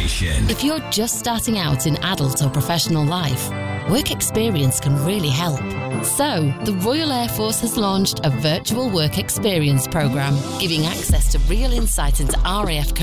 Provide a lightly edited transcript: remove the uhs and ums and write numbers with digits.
education. If you're just starting out in adult or professional life, work experience can really help. So, the Royal Air Force has launched a virtual work experience programme, giving access to real insight into RAF